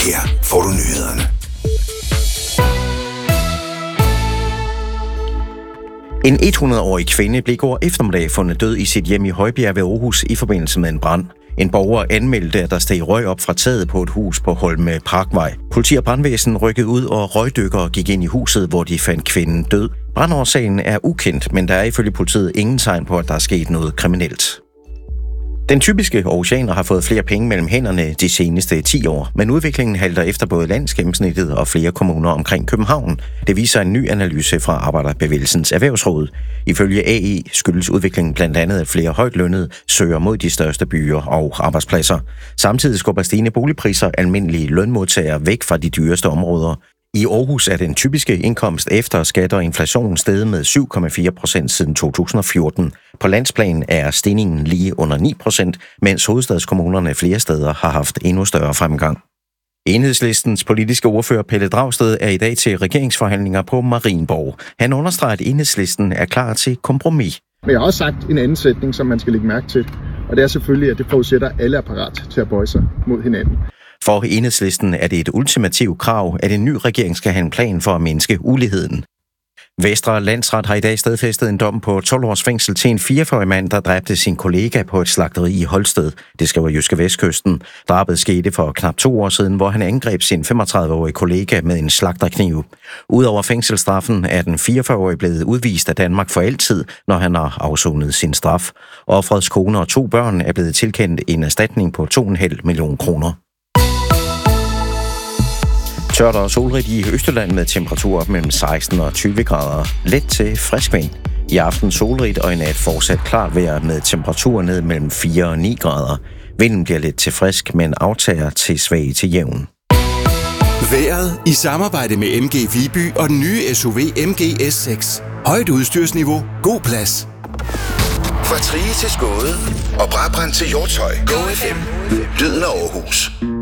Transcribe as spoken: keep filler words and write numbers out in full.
Her får du nyhederne. En hundrede-årig kvinde blev i går eftermiddag fundet død i sit hjem i Højbjerg ved Aarhus i forbindelse med en brand. En borger anmeldte, at der steg røg op fra taget på et hus på Holme Parkvej. Politi og brandvæsen rykkede ud, og røgdykkere gik ind i huset, hvor de fandt kvinden død. Brandårsagen er ukendt, men der er ifølge politiet ingen tegn på, at der er sket noget kriminelt. Den typiske aarhusianer har fået flere penge mellem hænderne de seneste ti år, men udviklingen halter efter både landsgennemsnittet og flere kommuner omkring København. Det viser en ny analyse fra Arbejderbevægelsens Erhvervsråd. Ifølge A E skyldes udviklingen blandt andet, at flere højtlønnede søger mod de største byer og arbejdspladser. Samtidig skubber stigende boligpriser almindelige lønmodtagere væk fra de dyreste områder. I Aarhus er den typiske indkomst efter skat og inflation steget med syv komma fire procent siden to tusind og fjorten. På landsplan er stigningen lige under ni procent, mens hovedstadskommunerne flere steder har haft endnu større fremgang. Enhedslistens politiske ordfører Pelle Dragsted er i dag til regeringsforhandlinger på Marienborg. Han understreger, at Enhedslisten er klar til kompromis. Men jeg har også sagt en anden sætning, som man skal lægge mærke til, og det er selvfølgelig, at det forudsætter, at alle er parat til at bøje sig mod hinanden. For Enhedslisten er det et ultimativt krav, at en ny regering skal have en plan for at mindske uligheden. Vestre Landsret har i dag stadfæstet en dom på tolv års fængsel til en fireogfyrre-årig mand, der dræbte sin kollega på et slagteri i Holsted. Det skriver Jyske Vestkysten. Drabet skete for knap to år siden, hvor han angreb sin femogtredive-årige kollega med en slagterkniv. Udover fængselsstraffen er den fireogfyrre-årige blevet udvist af Danmark for altid, når han har afsonet sin straf. Ofrets kone og to børn er blevet tilkendt en erstatning på to komma fem millioner kroner. Tørt og solrigt i Østjylland med temperaturer op mellem seksten og tyve grader. Let til frisk vind. I aften solrigt og i nat fortsat klart vejr med temperaturer ned mellem fire og ni grader. Vinden bliver lidt til frisk, men aftager til svag til jævn. Vejret i samarbejde med M G Viby og den nye S U V M G S seks. Højt udstyrsniveau, god plads. Fra Trige til Skåde og Brabrand til Hjortshøj. Go F M. Lyden af Aarhus.